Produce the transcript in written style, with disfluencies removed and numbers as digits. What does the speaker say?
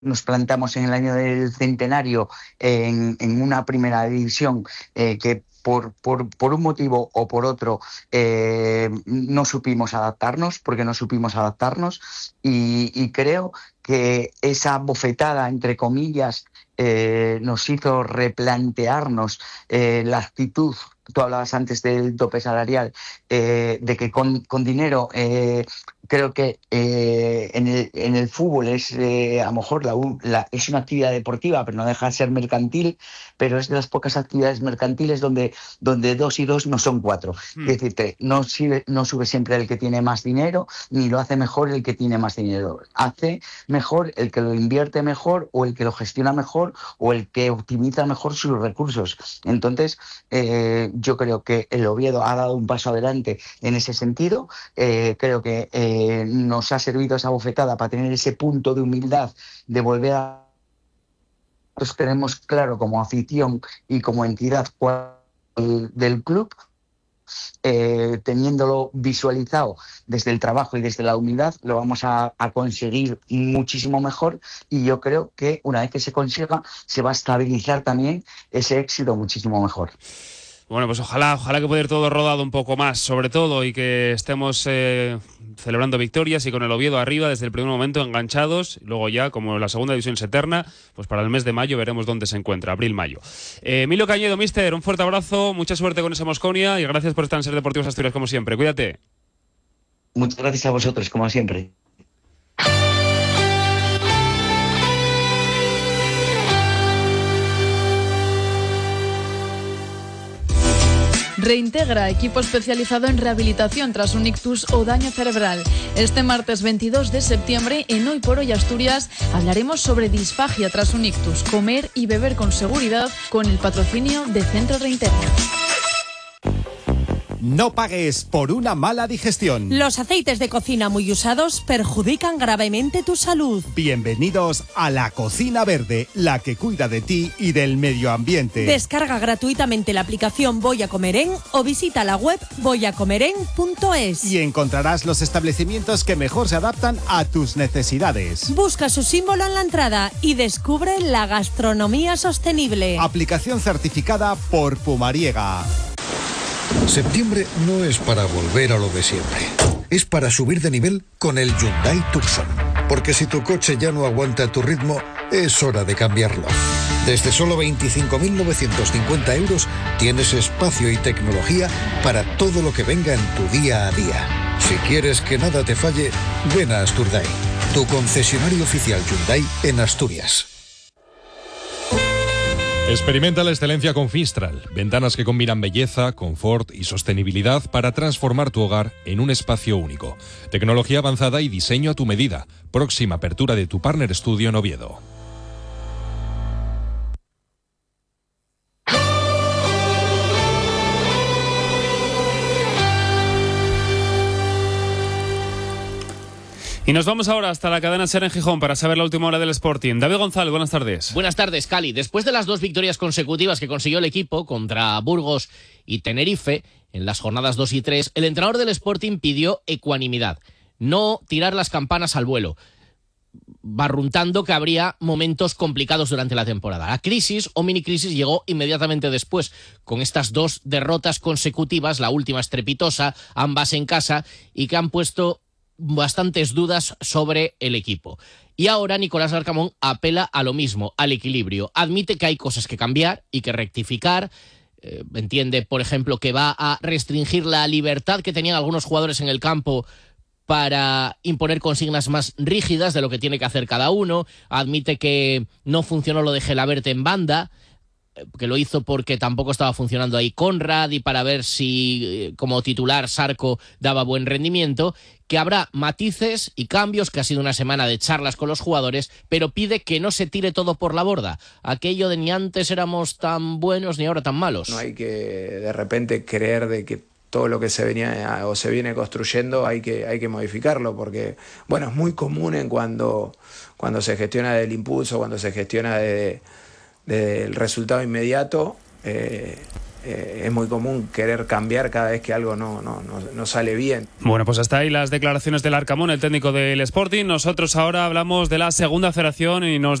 nos plantamos en el año del centenario en una primera división que por un motivo o por otro no supimos adaptarnos, porque no supimos adaptarnos y creo que esa bofetada, entre comillas, nos hizo replantearnos la actitud. Tú hablabas antes del tope salarial, de que con dinero creo que en el fútbol es a lo mejor es una actividad deportiva, pero no deja de ser mercantil, pero es de las pocas actividades mercantiles donde 2 y 2 no son 4. Es decir, no sube siempre el que tiene más dinero, ni lo hace mejor el que tiene más dinero. Hace mejor el que lo invierte mejor, o el que lo gestiona mejor, o el que optimiza mejor sus recursos. Entonces, yo creo que el Oviedo ha dado un paso adelante en ese sentido. Creo que nos ha servido esa bofetada para tener ese punto de humildad, de volver a... Nosotros tenemos claro como afición y como entidad del club, teniéndolo visualizado desde el trabajo y desde la humildad, lo vamos a conseguir muchísimo mejor, y yo creo que una vez que se consiga, se va a estabilizar también ese éxito muchísimo mejor. Bueno, pues ojalá que pueda ir todo rodado un poco más, sobre todo, y que estemos celebrando victorias y con el Oviedo arriba desde el primer momento, enganchados. Luego ya, como la segunda división es eterna, pues para el mes de mayo veremos dónde se encuentra, abril-mayo. Emilio Cañedo, míster, un fuerte abrazo, mucha suerte con esa Mosconia y gracias por estar en Ser Deportivos Asturias como siempre. Cuídate. Muchas gracias a vosotros, como siempre. Reintegra, equipo especializado en rehabilitación tras un ictus o daño cerebral. Este martes 22 de septiembre, en Hoy por Hoy Asturias, hablaremos sobre disfagia tras un ictus, comer y beber con seguridad, con el patrocinio de Centro Reintegra. No pagues por una mala digestión. Los aceites de cocina muy usados perjudican gravemente tu salud. Bienvenidos a La Cocina Verde, la que cuida de ti y del medio ambiente. Descarga gratuitamente la aplicación Voy a Comer En o visita la web voyacomeren.es. Y encontrarás los establecimientos que mejor se adaptan a tus necesidades. Busca su símbolo en la entrada y descubre la gastronomía sostenible. Aplicación certificada por Pumariega. Septiembre no es para volver a lo de siempre. Es para subir de nivel con el Hyundai Tucson. Porque si tu coche ya no aguanta tu ritmo, es hora de cambiarlo. Desde solo 25.950 euros tienes espacio y tecnología para todo lo que venga en tu día a día. Si quieres que nada te falle, ven a Asturday, tu concesionario oficial Hyundai en Asturias. Experimenta la excelencia con Fistral, ventanas que combinan belleza, confort y sostenibilidad para transformar tu hogar en un espacio único. Tecnología avanzada y diseño a tu medida. Próxima apertura de tu Partner Studio en Oviedo. Y nos vamos ahora hasta la cadena SER en Gijón para saber la última hora del Sporting. David González, buenas tardes. Buenas tardes, Cali. Después de las 2 victorias consecutivas que consiguió el equipo contra Burgos y Tenerife en las jornadas 2 y 3, el entrenador del Sporting pidió ecuanimidad, no tirar las campanas al vuelo, barruntando que habría momentos complicados durante la temporada. La crisis o mini-crisis llegó inmediatamente después, con estas 2 derrotas consecutivas, la última estrepitosa, ambas en casa, y que han puesto bastantes dudas sobre el equipo. Y ahora Nicolás Larcamón apela a lo mismo, al equilibrio. Admite que hay cosas que cambiar y que rectificar. Entiende, por ejemplo, que va a restringir la libertad que tenían algunos jugadores en el campo para imponer consignas más rígidas de lo que tiene que hacer cada uno. Admite que no funcionó lo de Gelabert en banda, que lo hizo porque tampoco estaba funcionando ahí Conrad y para ver si como titular Sarco daba buen rendimiento, que habrá matices y cambios, que ha sido una semana de charlas con los jugadores, pero pide que no se tire todo por la borda. Aquello de ni antes éramos tan buenos ni ahora tan malos. No hay que de repente creer de que todo lo que se venía o se viene construyendo hay que modificarlo, porque bueno, es muy común en cuando se gestiona del impulso, cuando se gestiona del resultado inmediato, es muy común querer cambiar cada vez que algo no sale bien. Bueno, pues hasta ahí las declaraciones del Arcamón, el técnico del Sporting. Nosotros ahora hablamos de la segunda federación y nos